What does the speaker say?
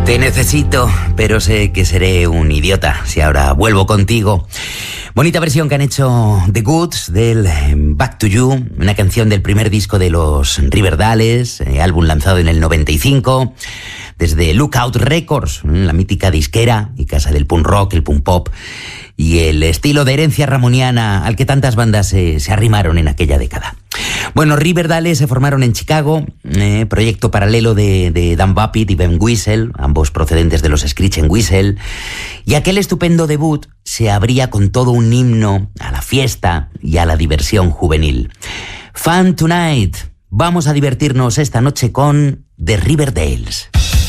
Te necesito, pero sé que seré un idiota si ahora vuelvo contigo. Bonita versión que han hecho The Goods del Back to You, una canción del primer disco de los Riverdales, álbum lanzado en el 95, desde Lookout Records, la mítica disquera y casa del punk rock, el punk pop y el estilo de herencia ramoniana al que tantas bandas se arrimaron en aquella década. Bueno, Riverdale se formaron en Chicago, proyecto paralelo de Dan Buppet y Ben Whistle, ambos procedentes de los Screech and Whistle, y aquel estupendo debut se abría con todo un himno a la fiesta y a la diversión juvenil. Fun Tonight, vamos a divertirnos esta noche con The Riverdales.